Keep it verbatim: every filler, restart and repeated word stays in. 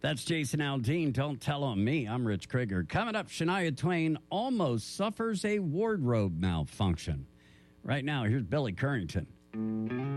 That's Jason Aldean. Don't tell on me. I'm Rich Krieger. Coming up, Shania Twain almost suffers a wardrobe malfunction. Right now, here's Billy Currington.